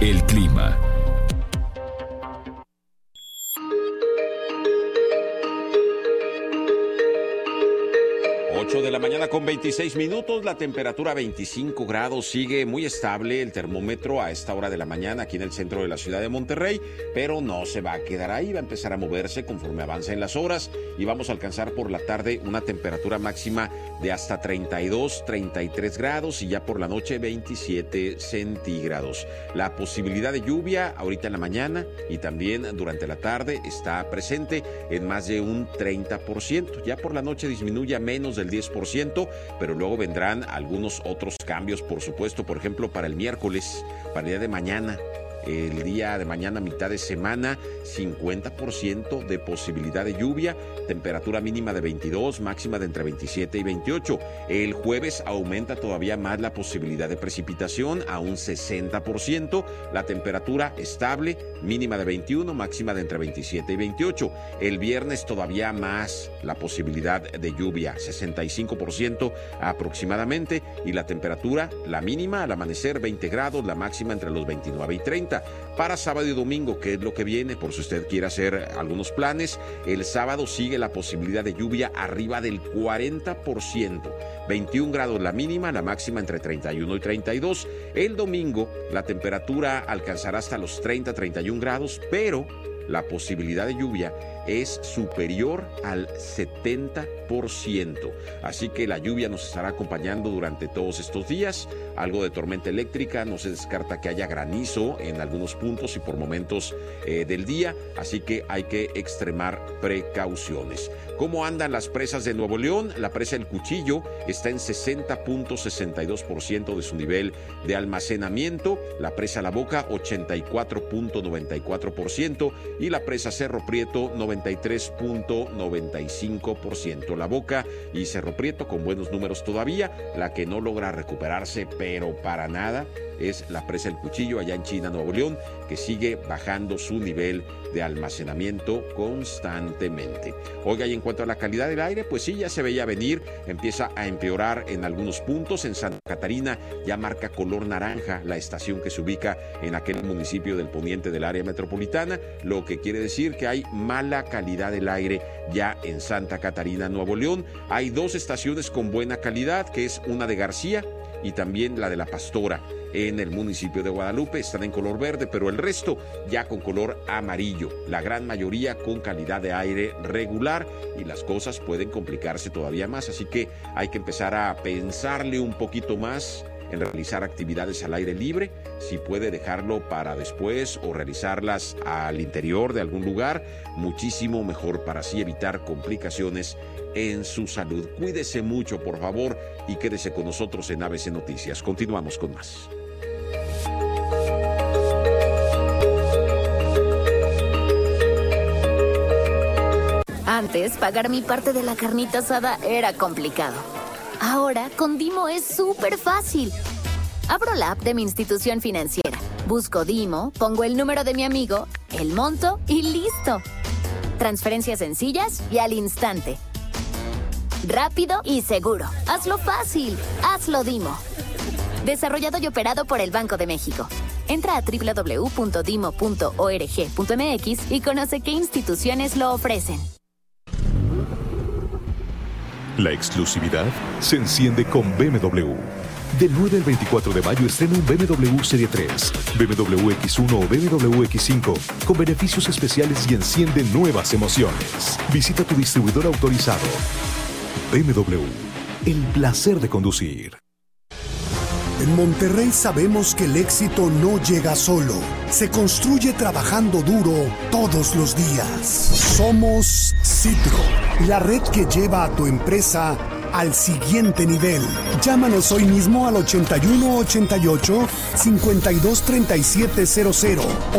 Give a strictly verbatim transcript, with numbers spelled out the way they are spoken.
El clima. ocho de la mañana con veintiséis minutos, la temperatura veinticinco grados, sigue muy estable el termómetro a esta hora de la mañana aquí en el centro de la ciudad de Monterrey, pero no se va a quedar ahí, va a empezar a moverse conforme avancen las horas y vamos a alcanzar por la tarde una temperatura máxima de hasta treinta y dos, treinta y tres grados y ya por la noche veintisiete centígrados. La posibilidad de lluvia ahorita en la mañana y también durante la tarde está presente en más de un treinta por ciento, ya por la noche disminuye a menos del diez por ciento, pero luego vendrán algunos otros cambios, por supuesto, por ejemplo, para el miércoles, para el día de mañana. El día de mañana, mitad de semana, cincuenta por ciento de posibilidad de lluvia, temperatura mínima de veintidós, máxima de entre veintisiete y veintiocho. El jueves aumenta todavía más la posibilidad de precipitación a un sesenta por ciento, la temperatura estable, mínima de veintiuno, máxima de entre veintisiete y veintiocho. El viernes todavía más la posibilidad de lluvia, sesenta y cinco por ciento aproximadamente, y la temperatura, la mínima al amanecer veinte grados, la máxima entre los veintinueve y treinta. Para sábado y domingo, que es lo que viene, por si usted quiere hacer algunos planes, el sábado sigue la posibilidad de lluvia arriba del cuarenta por ciento. veintiún grados la mínima, la máxima entre treinta y uno y treinta y dos. El domingo la temperatura alcanzará hasta los treinta a treinta y un grados, pero la posibilidad de lluvia es superior al setenta por ciento. Así que la lluvia nos estará acompañando durante todos estos días. Algo de tormenta eléctrica, no se descarta que haya granizo en algunos puntos y por momentos eh, del día. Así que hay que extremar precauciones. ¿Cómo andan las presas de Nuevo León? La presa El Cuchillo está en sesenta punto sesenta y dos por ciento de su nivel de almacenamiento. La presa La Boca, ochenta y cuatro punto noventa y cuatro por ciento. Y la presa Cerro Prieto, noventa y tres punto noventa y cinco por ciento. La Boca y Cerro Prieto con buenos números todavía. La que no logra recuperarse, pero para nada, es la presa El Cuchillo allá en China, Nuevo León, que sigue bajando su nivel de almacenamiento constantemente. Oiga, y en cuanto a la calidad del aire, pues sí, ya se veía venir, empieza a empeorar en algunos puntos. En Santa Catarina ya marca color naranja la estación que se ubica en aquel municipio del poniente del área metropolitana, lo que quiere decir que hay mala calidad del aire ya en Santa Catarina, Nuevo León. Hay dos estaciones con buena calidad, que es una de García y también la de La Pastora en el municipio de Guadalupe. Están en color verde, pero el resto ya con color amarillo, la gran mayoría con calidad de aire regular, y las cosas pueden complicarse todavía más, así que hay que empezar a pensarle un poquito más en realizar actividades al aire libre. Si puede dejarlo para después o realizarlas al interior de algún lugar, muchísimo mejor para así evitar complicaciones en su salud. Cuídese mucho, por favor, y quédese con nosotros en A B C Noticias. Continuamos con más. Antes, pagar mi parte de la carnita asada era complicado. Ahora, con Dimo es súper fácil. Abro la app de mi institución financiera, busco Dimo, pongo el número de mi amigo, el monto y listo. Transferencias sencillas y al instante. Rápido y seguro. Hazlo fácil. Hazlo Dimo. Desarrollado y operado por el Banco de México. Entra a doble u doble u doble u punto dimo punto org punto m x y conoce qué instituciones lo ofrecen. La exclusividad se enciende con B M W. Del nueve al veinticuatro de mayo estrena un B M W Serie tres, B M W X uno o B M W X cinco con beneficios especiales y enciende nuevas emociones. Visita tu distribuidor autorizado. B M W, el placer de conducir. En Monterrey sabemos que el éxito no llega solo, se construye trabajando duro todos los días. Somos Citro, la red que lleva a tu empresa al siguiente nivel. Llámanos hoy mismo al ochenta y uno ochenta y ocho cincuenta y dos treinta y siete cero cero